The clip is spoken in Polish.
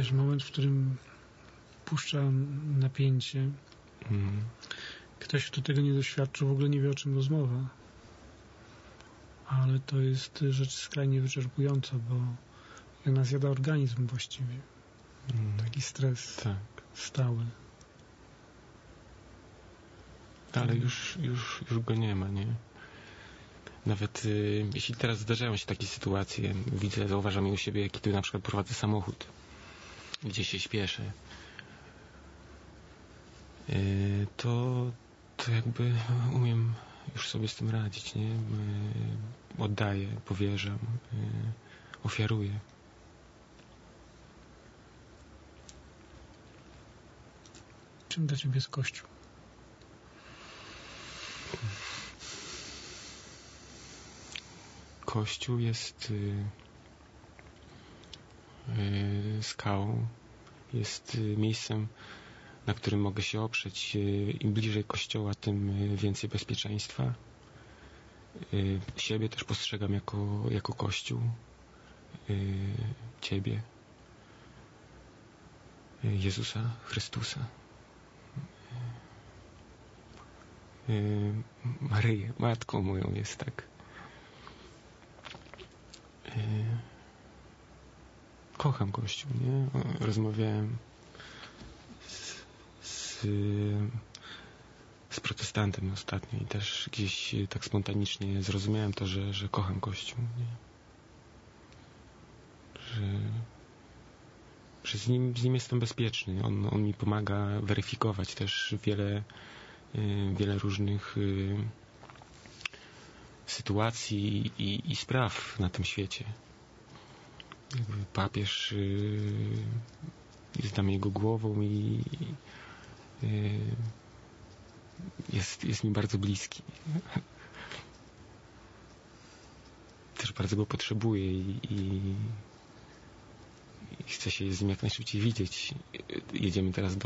wiesz, moment, w którym puszcza napięcie. Ktoś, kto tego nie doświadczył, w ogóle nie wie, o czym rozmowa. Ale to jest rzecz skrajnie wyczerpująca, bo ona zjada organizm właściwie. Taki stres stały. Ale już go nie ma, nie? Nawet jeśli teraz zdarzają się takie sytuacje, zauważam je u siebie, jaki tu na przykład prowadzę samochód, gdzie się śpieszę, to jakby umiem już sobie z tym radzić, nie? Oddaję, powierzam, ofiaruję. Czym dla Ciebie jest Kościół? Kościół jest skałą, jest miejscem, na którym mogę się oprzeć. Im bliżej Kościoła, tym więcej bezpieczeństwa. Siebie też postrzegam jako Kościół. Ciebie. Jezusa Chrystusa. Maryję, matką moją jest, tak. Kocham Kościół, nie? Rozmawiałem z protestantem ostatnio i też gdzieś tak spontanicznie zrozumiałem to, że kocham Kościół, nie? Że z nim jestem bezpieczny. On mi pomaga weryfikować też wiele różnych sytuacji i spraw na tym świecie. Papież jest tam jego głową i jest mi bardzo bliski. Też bardzo go potrzebuję i chcę się z nim jak najszybciej widzieć. Jedziemy teraz